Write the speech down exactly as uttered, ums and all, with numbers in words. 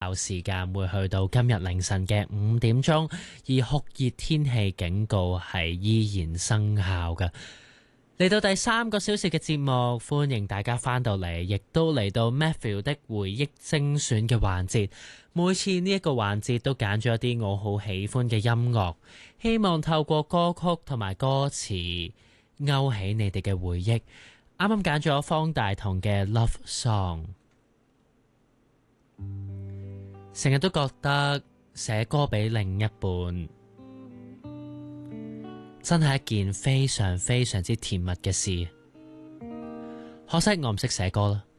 時間會去到今日凌晨嘅五點鐘，而酷熱天氣警告係依然生效嘅。嚟到第三個小時嘅節目，歡迎大家翻到嚟，亦都嚟到 Matthew 的回憶精選嘅環節。每次呢一個環節都揀咗一啲我好喜歡嘅音樂，希望透過歌曲同埋歌詞勾起你哋嘅回憶。啱啱揀咗方大同嘅 Love Song。成日都覺得寫歌俾另一半真係一件非常非常之甜蜜嘅事，可惜我唔識寫歌啦。